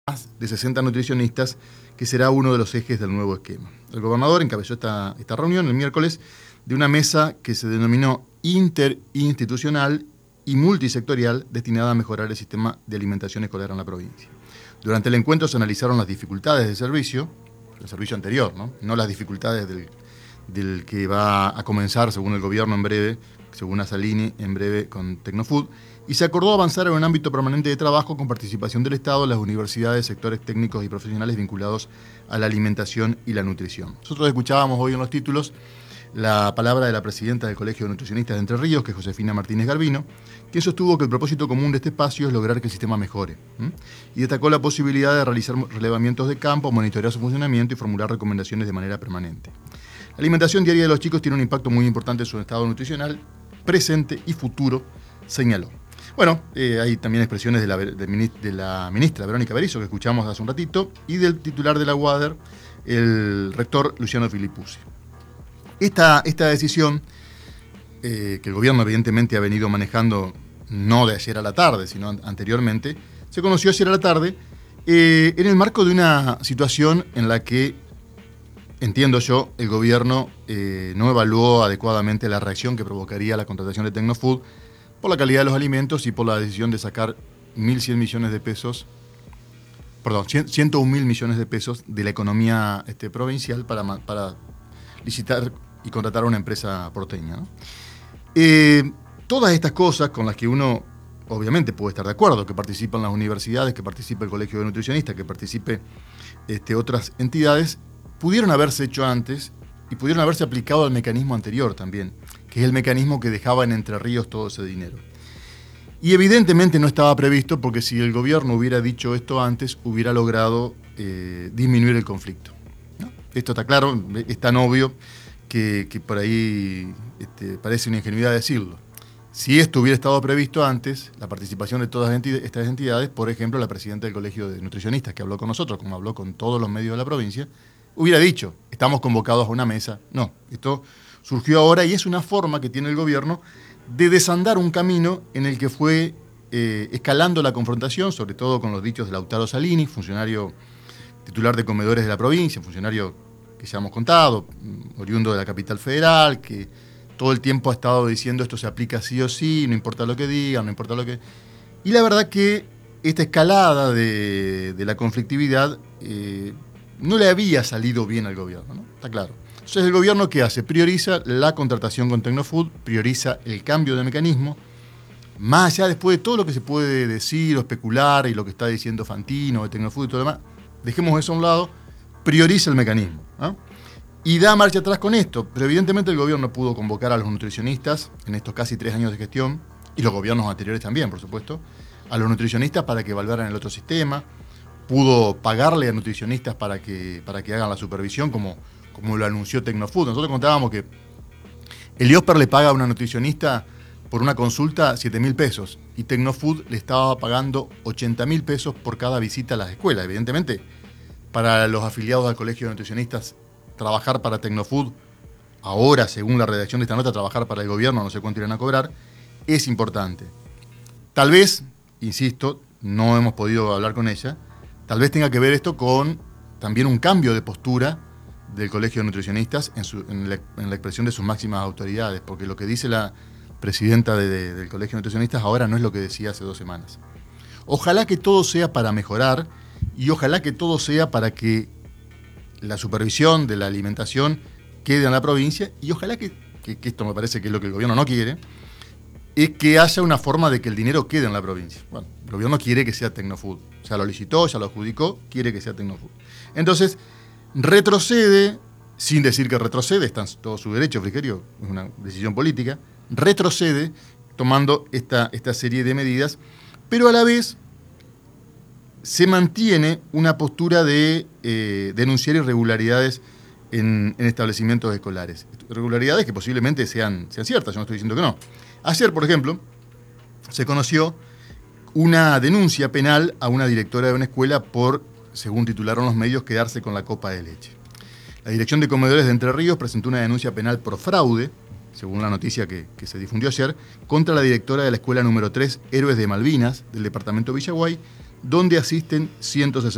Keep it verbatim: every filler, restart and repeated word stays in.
más de sesenta nutricionistas, que será uno de los ejes del nuevo esquema. El gobernador encabezó esta, esta reunión el miércoles de una mesa que se denominó interinstitucional y multisectorial destinada a mejorar el sistema de alimentación escolar en la provincia. Durante el encuentro se analizaron las dificultades del servicio, el servicio anterior, no, no las dificultades del, del que va a comenzar, según el gobierno en breve, según Asalini, en breve con Tecnofood, y se acordó avanzar en un ámbito permanente de trabajo con participación del Estado, las universidades, sectores técnicos y profesionales vinculados a la alimentación y la nutrición. Nosotros escuchábamos hoy en los títulos la palabra de la presidenta del Colegio de Nutricionistas de Entre Ríos, que es Josefina Martínez Garbino, quien sostuvo que el propósito común de este espacio es lograr que el sistema mejore, ¿m? y destacó la posibilidad de realizar relevamientos de campo, monitorear su funcionamiento y formular recomendaciones de manera permanente. La alimentación diaria de los chicos tiene un impacto muy importante en su estado nutricional, presente y futuro, señaló. Bueno, eh, hay también expresiones de la, de, de la ministra Verónica Berizo, que escuchamos hace un ratito, y del titular de la UADER, el rector Luciano Filipuzzi. Esta, esta decisión, eh, que el gobierno evidentemente ha venido manejando no de ayer a la tarde, sino anteriormente, se conoció ayer a la tarde eh, en el marco de una situación en la que, entiendo yo, el gobierno eh, no evaluó adecuadamente la reacción que provocaría la contratación de Tecnofood por la calidad de los alimentos y por la decisión de sacar mil cien millones de pesos, perdón, ciento un mil millones de pesos de la economía este, provincial para, para licitar y contratar a una empresa porteña, ¿no? Eh, todas estas cosas con las que uno obviamente puede estar de acuerdo, que participan las universidades, que participe el Colegio de Nutricionistas, que participe este, otras entidades, pudieron haberse hecho antes y pudieron haberse aplicado al mecanismo anterior también, que es el mecanismo que dejaba en Entre Ríos todo ese dinero. Y evidentemente no estaba previsto porque si el gobierno hubiera dicho esto antes, hubiera logrado eh, disminuir el conflicto, ¿no? Esto está claro, es tan obvio que, que por ahí este, parece una ingenuidad decirlo. Si esto hubiera estado previsto antes, la participación de todas estas entidades, por ejemplo, la presidenta del Colegio de Nutricionistas, que habló con nosotros, como habló con todos los medios de la provincia, hubiera dicho, estamos convocados a una mesa. No, esto surgió ahora y es una forma que tiene el gobierno de desandar un camino en el que fue eh, escalando la confrontación, sobre todo con los dichos de Lautaro Salini, funcionario titular de comedores de la provincia, funcionario que ya hemos contado, oriundo de la capital federal, que todo el tiempo ha estado diciendo esto se aplica sí o sí, no importa lo que digan, no importa lo que... Y la verdad que esta escalada de, de la conflictividad eh, no le había salido bien al gobierno, ¿no? Está claro. Entonces, ¿el gobierno qué hace? Prioriza la contratación con Tecnofood, prioriza el cambio de mecanismo, más allá después de todo lo que se puede decir o especular y lo que está diciendo Fantino de Tecnofood y todo lo demás, dejemos eso a un lado, prioriza el mecanismo, ¿no? Y da marcha atrás con esto, pero evidentemente el gobierno pudo convocar a los nutricionistas en estos casi tres años de gestión, y los gobiernos anteriores también, por supuesto, a los nutricionistas para que evaluaran el otro sistema, pudo pagarle a nutricionistas para que, para que hagan la supervisión, como, como lo anunció Tecnofood. Nosotros contábamos que el IOSPER le paga a una nutricionista por una consulta siete mil pesos, y Tecnofood le estaba pagando ochenta mil pesos por cada visita a las escuelas. Evidentemente, para los afiliados al Colegio de Nutricionistas, trabajar para Tecnofood, ahora, según la redacción de esta nota, trabajar para el gobierno, no sé cuánto irán a cobrar, es importante. Tal vez, insisto, no hemos podido hablar con ella, tal vez tenga que ver esto con también un cambio de postura del Colegio de Nutricionistas en, su, en, la, en la expresión de sus máximas autoridades, porque lo que dice la presidenta de, de, del Colegio de Nutricionistas ahora no es lo que decía hace dos semanas. Ojalá que todo sea para mejorar y ojalá que todo sea para que la supervisión de la alimentación quede en la provincia, y ojalá que, que, que esto me parece que es lo que el gobierno no quiere, es que haya una forma de que el dinero quede en la provincia. Bueno, el gobierno quiere que sea Tecnofood, ya lo licitó, ya lo adjudicó, quiere que sea Tecnofood. Entonces, retrocede, sin decir que retrocede, está en todo su derecho, Frigerio, es una decisión política, retrocede tomando esta, esta serie de medidas, pero a la vez se mantiene una postura de eh, denunciar irregularidades en, en establecimientos escolares. Irregularidades que posiblemente sean, sean ciertas, yo no estoy diciendo que no. Ayer, por ejemplo, se conoció una denuncia penal a una directora de una escuela por, según titularon los medios, quedarse con la copa de leche. La Dirección de Comedores de Entre Ríos presentó una denuncia penal por fraude, según la noticia que, que se difundió ayer, contra la directora de la escuela número tres, Héroes de Malvinas, del departamento Villaguay, donde asisten ciento sesenta